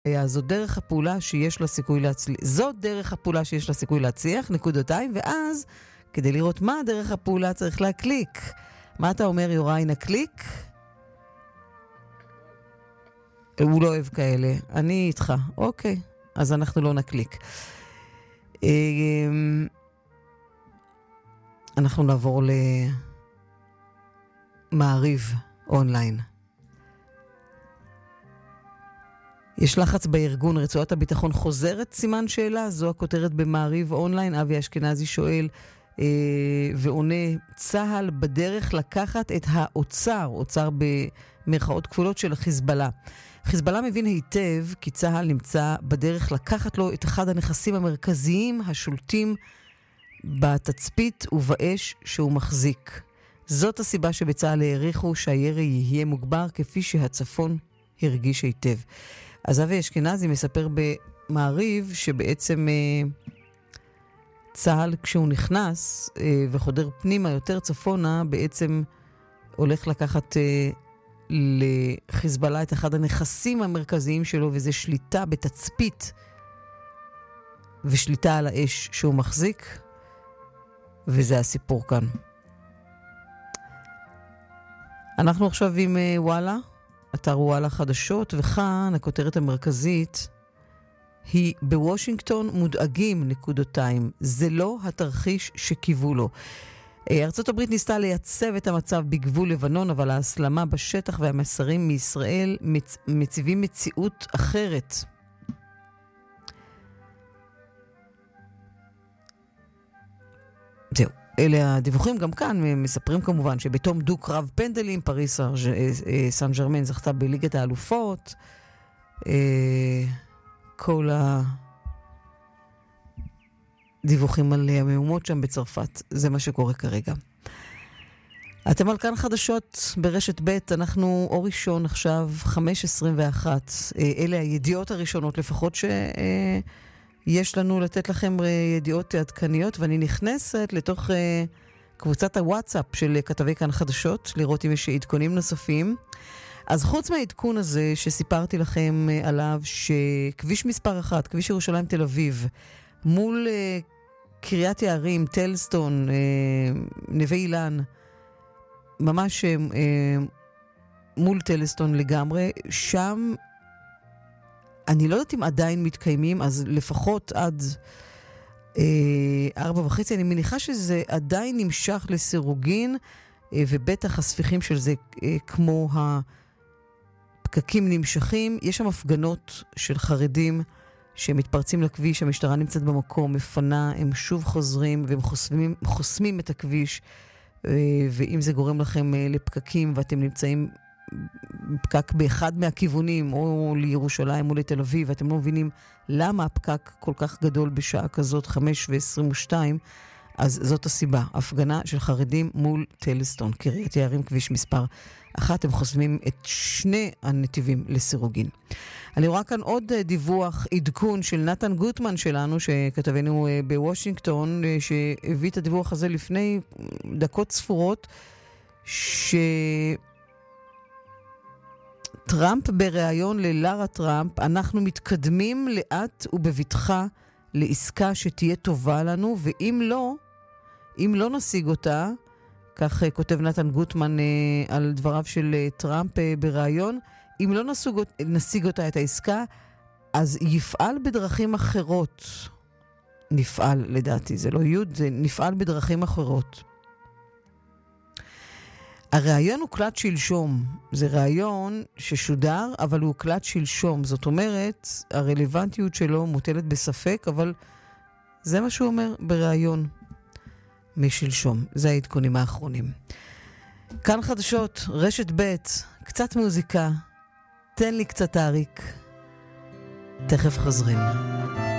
זו דרך הפעולה שיש לה סיכוי להצליח. זו דרך הפעולה שיש לה סיכוי להצליח, נקודותיים, ואז, כדי לראות מה דרך הפעולה צריך להקליק. מה אתה אומר, יוראי, נקליק? הוא לא אוהב כאלה. אני איתך. אוקיי, אז אנחנו לא נקליק. אנחנו נעבור למעריב אונליין. יש לחץ בארגון, רצועת הביטחון חוזרת, סימן שאלה, זו הכותרת במעריב אונליין. אבי אשכנזי שואל ועונה, צהל בדרך לקחת את אוצר במרכאות כפולות של החיזבאללה. חיזבאללה מבין היטב כי צהל נמצא בדרך לקחת לו את אחד הנכסים המרכזיים השולטים בתצפית ובאש שהוא מחזיק. זאת הסיבה שבצהל העריכו שהירי יהיה מוגבר כפי שהצפון הרגיש היטב. אז אבי אשכנזי מספר במעריב שבעצם צהל כשהוא נכנס וחודר פנימה יותר צפונה בעצם הולך לקחת לחיזבאללה את אחד הנכסים המרכזיים שלו, וזה שליטה בתצפית ושליטה על האש שהוא מחזיק, וזה הסיפור כאן. אנחנו עכשיו עם וואלה, אתר וואלה חדשות, וכאן הכותרת המרכזית היא בוושינגטון מודאגים נקודותיים. זה לא התרחיש שקיוו לו. ארצות הברית ניסתה לייצב את המצב בגבול לבנון, אבל ההסלמה בשטח והמסרים מישראל מציבים מציאות אחרת. זהו. אלה הדיווחים גם כאן, מספרים כמובן שבתום דו קרב פנדלים, פריס סן ז'רמן זכתה בליגת האלופות, כל הדיווחים על המהומות שם בצרפת, זה מה שקורה כרגע. אתם על כאן חדשות ברשת ב', אנחנו אור ראשון עכשיו, 5:21, אלה הידיעות הראשונות לפחות יש לנו לתת לכם ידיעות עדכניות, ואני נכנסת לתוך קבוצת הוואטסאפ של כתבי כאן חדשות, לראות אם יש עדכונים נוספים. אז חוץ מהעדכון הזה שסיפרתי לכם עליו, שכביש מספר 1, כביש ירושלים תל אביב, מול קריית יערים, טלסטון, נווה אילן, ממש מול טלסטון לגמרי, שם אני לא יודעת אם עדיין מתקיימים, אז לפחות עד 4:30, אני מניחה שזה עדיין נמשך לסירוגין, ובטח הספיחים של זה כמו הפקקים נמשכים. יש שם הפגנות של חרדים שמתפרצים לכביש, המשטרה נמצאת במקום, מפנה, הם שוב חוזרים והם חוסמים את הכביש, ואם זה גורם לכם לפקקים ואתם נמצאים פקק באחד מהכיוונים, או לירושלים או לתל אביב, ואתם לא מבינים למה הפקק כל כך גדול בשעה כזאת, 5:22, אז זאת הסיבה. הפגנה של חרדים מול טלסטון, קריית יערים, כביש מספר 1, הם חוסמים את שני הנתיבים לסירוגין. אני רואה כאן עוד דיווח, עדכון של נתן גוטמן שלנו, שכתבנו בוושינגטון, שהביא את הדיווח הזה לפני דקות ספורות, טראמפ בריאיון ללרה טראמפ, אנחנו מתקדמים לאט ובבטחה לעסקה שתהיה טובה לנו, ואם לא נשיג אותה, כך כותב נתן גוטמן על דבריו של טראמפ בריאיון, אם לא נשיג אותה את העסקה, אז יפעל בדרכים אחרות. נפעל, לדעתי, זה לא יוד, זה נפעל בדרכים אחרות. הרעיון הוא קלט שלשום. זה רעיון ששודר, אבל הוא קלט שלשום. זאת אומרת, הרלוונטיות שלו מוטלת בספק, אבל זה מה שהוא אומר ברעיון משלשום. זה העדכונים האחרונים. כאן חדשות, רשת ב', קצת מוזיקה, תן לי קצת תאריק. תכף חוזרים.